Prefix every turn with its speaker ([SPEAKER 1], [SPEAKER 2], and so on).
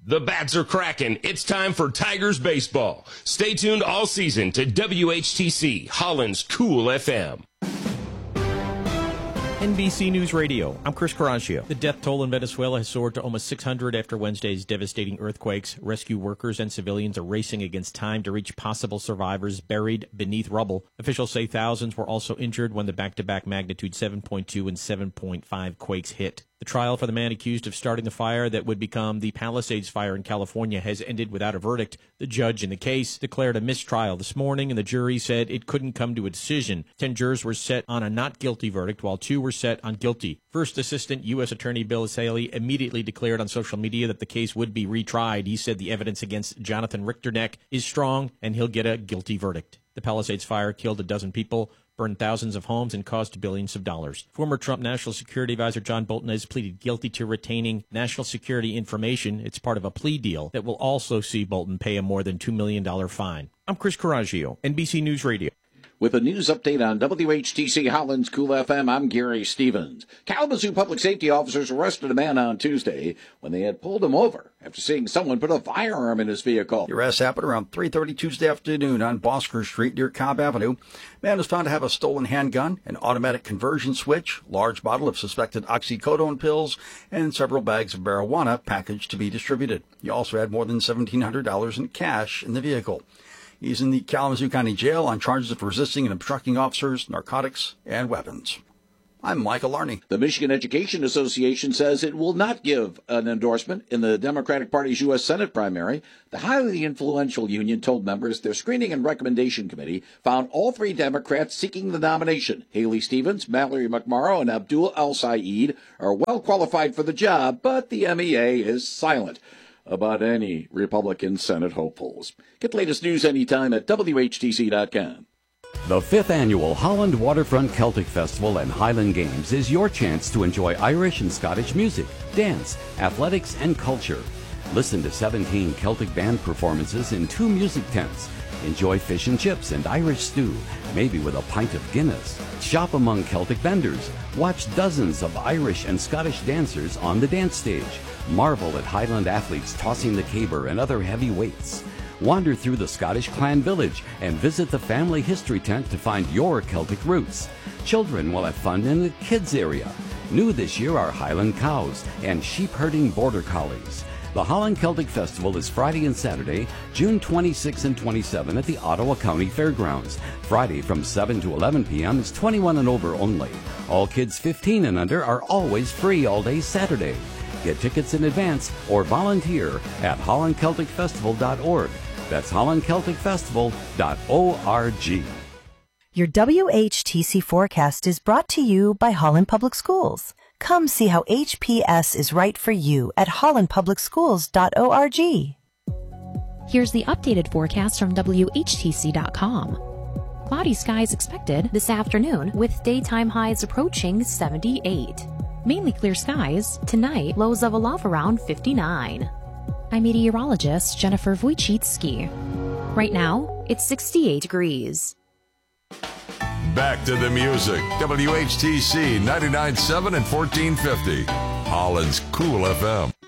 [SPEAKER 1] The bats are cracking. It's time for Tigers baseball. Stay tuned all season to WHTC, Holland's Cool FM.
[SPEAKER 2] NBC News Radio, I'm Chris Carrascio. The death toll in Venezuela has soared to almost 600 after Wednesday's devastating earthquakes. Rescue workers and civilians are racing against time to reach possible survivors buried beneath rubble. Officials say thousands were also injured when the back-to-back magnitude 7.2 and 7.5 quakes hit. The trial for the man accused of starting the fire that would become the Palisades fire in California has ended without a verdict. The judge in the case declared a mistrial this morning, and the jury said it couldn't come to a decision. 10 jurors were set on a not guilty verdict, while 2 were set on guilty. First Assistant U.S. Attorney Bill Saley immediately declared on social media that the case would be retried. He said the evidence against Jonathan Richterneck is strong, and he'll get a guilty verdict. The Palisades fire killed a dozen people, burned thousands of homes, and cost billions of dollars. Former Trump National Security Advisor John Bolton has pleaded guilty to retaining national security information. It's part of a plea deal that will also see Bolton pay a more than $2 million fine. I'm Chris Carrascio, NBC News Radio.
[SPEAKER 3] With a news update on WHTC Holland's Cool FM, I'm Gary Stevens. Kalamazoo public safety officers arrested a man on Tuesday when they had pulled him over after seeing someone put a firearm in his vehicle.
[SPEAKER 4] The arrest happened around 3:30 Tuesday afternoon on Bosker Street near Cobb Avenue. Man was found to have a stolen handgun, an automatic conversion switch, large bottle of suspected oxycodone pills, and several bags of marijuana packaged to be distributed. He also had more than $1,700 in cash in the vehicle. He's in the Kalamazoo County Jail on charges of resisting and obstructing officers, narcotics, and weapons. I'm Michael Larney.
[SPEAKER 3] The Michigan Education Association says it will not give an endorsement in the Democratic Party's U.S. Senate primary. The highly influential union told members their screening and recommendation committee found all 3 Democrats seeking the nomination, Haley Stevens, Mallory McMorrow, and Abdul El-Sayed, are well qualified for the job, but the MEA is silent about any Republican Senate hopefuls. Get the latest news anytime at WHTC.com.
[SPEAKER 5] The 5th Annual Holland Waterfront Celtic Festival and Highland Games is your chance to enjoy Irish and Scottish music, dance, athletics, and culture. Listen to 17 Celtic band performances in 2 music tents. Enjoy fish and chips and Irish stew, maybe with a pint of Guinness. Shop among Celtic vendors. Watch dozens of Irish and Scottish dancers on the dance stage. Marvel at Highland athletes tossing the caber and other heavy weights. Wander through the Scottish clan village and visit the family history tent to find your Celtic roots. Children will have fun in the kids area. New this year are Highland cows and sheep herding border collies. The Holland Celtic Festival is Friday and Saturday, June 26 and 27 at the Ottawa County Fairgrounds. Friday from 7 to 11 p.m. is 21 and over only. All kids 15 and under are always free all day Saturday. Get tickets in advance or volunteer at hollandcelticfestival.org. That's hollandcelticfestival.org.
[SPEAKER 6] Your WHTC forecast is brought to you by Holland Public Schools. Come see how HPS is right for you at hollandpublicschools.org.
[SPEAKER 7] Here's the updated forecast from WHTC.com. Cloudy skies expected this afternoon with daytime highs approaching 78. Mainly clear skies. Tonight, lows of a love around 59. I'm meteorologist Jennifer Wojcicki. Right now, it's 68 degrees.
[SPEAKER 8] Back to the music. WHTC 99.7 and 1450. Holland's Cool FM.